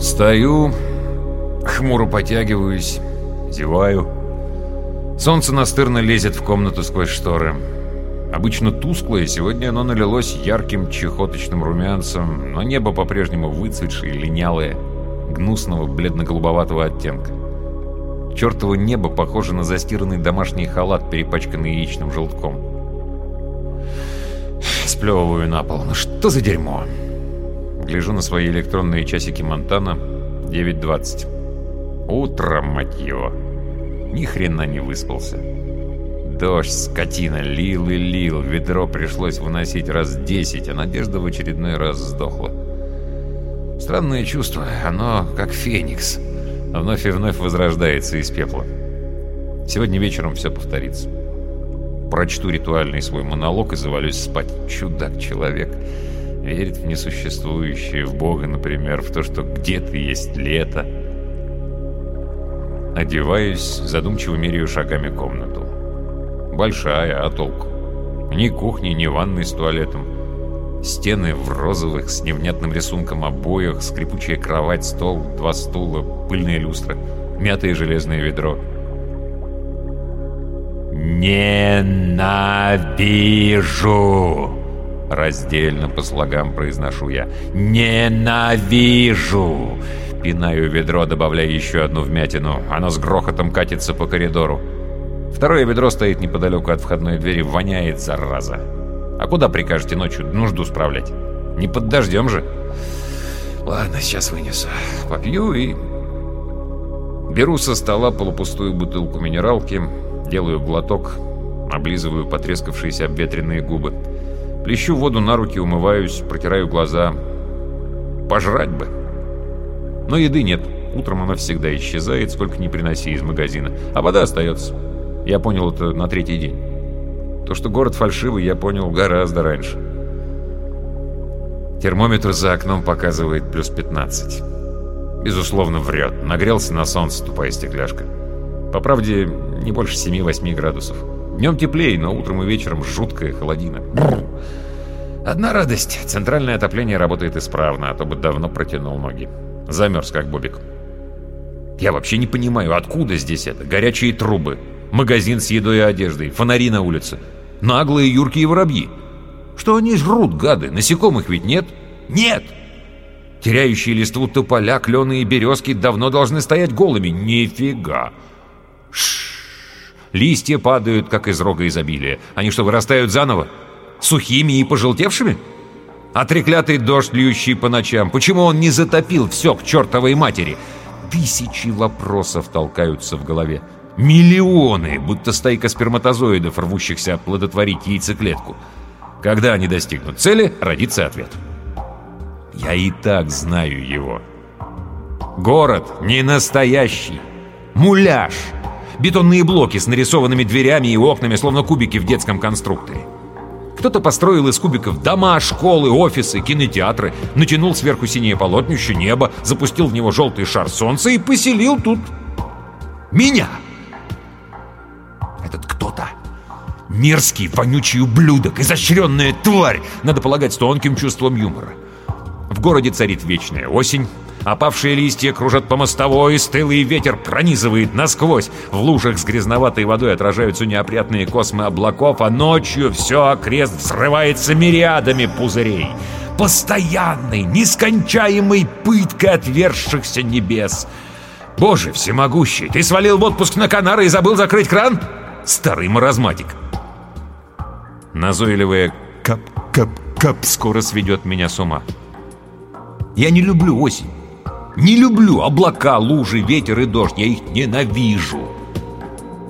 Стою, хмуро потягиваюсь, зеваю. Солнце настырно лезет в комнату сквозь шторы. Обычно тусклое, сегодня оно налилось ярким чехоточным румянцем, но небо по-прежнему выцветшее, линялое, гнусного бледно-голубоватого оттенка. Чертово небо похоже на застиранный домашний халат, перепачканный яичным желтком. Сплевываю на пол. Ну что за дерьмо? Гляжу на свои электронные часики Монтана. 9:20. Утро, мать его. Ни хрена не выспался. Дождь, скотина, лил и лил. Ведро пришлось выносить раз 10, а надежда в очередной раз сдохла. Странное чувство. Оно как феникс. Вновь и вновь возрождается из пепла. Сегодня вечером все повторится. Прочту ритуальный свой монолог и завалюсь спать. Чудак-человек. Верит в несуществующее, в Бога, например, в то, что где-то есть лето. Одеваюсь, задумчиво меряю шагами комнату. Большая, а толку? Ни кухни, ни ванной с туалетом. Стены в розовых с невнятным рисунком обоях, скрипучая кровать, стол, 2 стула, пыльная люстра, мятое железное ведро. «Ненавижу!» Раздельно по слогам произношу я. «Ненавижу!» Пинаю ведро, добавляя еще одну вмятину. Оно с грохотом катится по коридору. Второе ведро стоит неподалеку от входной двери. Воняет, зараза. А куда прикажете ночью нужду справлять? Не под дождем же. Ладно, сейчас вынесу. Попью и... Беру со стола полупустую бутылку минералки, делаю глоток, облизываю потрескавшиеся обветренные губы. Плещу воду на руки, умываюсь, протираю глаза. Пожрать бы. Но еды нет. Утром она всегда исчезает, сколько ни приноси из магазина. А вода остается. Я понял это на 3-й день. То, что город фальшивый, я понял гораздо раньше. Термометр за окном показывает плюс 15. Безусловно, врет. Нагрелся на солнце, тупая стекляшка. По правде, не больше 7-8 градусов. Днем теплее, но утром и вечером жуткая холодина. Бррр. Одна радость. Центральное отопление работает исправно, а то бы давно протянул ноги. Замерз, как бобик. Я вообще не понимаю, откуда здесь это? Горячие трубы, магазин с едой и одеждой, фонари на улице. Наглые юркие воробьи. Что они жрут, гады? Насекомых ведь нет? Нет! Теряющие листву тополя, клены и березки давно должны стоять голыми. Нифига! Листья падают, как из рога изобилия. Они что, вырастают заново? Сухими и пожелтевшими? А треклятый дождь, льющий по ночам, почему он не затопил все к чертовой матери? Тысячи вопросов толкаются в голове. Миллионы, будто стайка сперматозоидов, рвущихся оплодотворить яйцеклетку. Когда они достигнут цели, родится ответ. Я и так знаю его. Город не настоящий. Муляж. Бетонные блоки с нарисованными дверями и окнами, словно кубики в детском конструкторе. Кто-то построил из кубиков дома, школы, офисы, кинотеатры, натянул сверху синее полотнище неба, запустил в него желтый шар солнца и поселил тут меня. Этот кто-то мерзкий, вонючий ублюдок, изощренная тварь, надо полагать, с тонким чувством юмора. В городе царит вечная осень. Опавшие листья кружат по мостовой, стылый ветер пронизывает насквозь. В лужах с грязноватой водой отражаются неопрятные космы облаков, а ночью все окрест взрывается мириадами пузырей. Постоянной, нескончаемой пыткой отвергшихся небес. Боже всемогущий, ты свалил в отпуск на Канары и забыл закрыть кран? Старый маразматик. Назойливое кап-кап-кап скоро сведет меня с ума. Я не люблю осень. Не люблю облака, лужи, ветер и дождь. Я их ненавижу.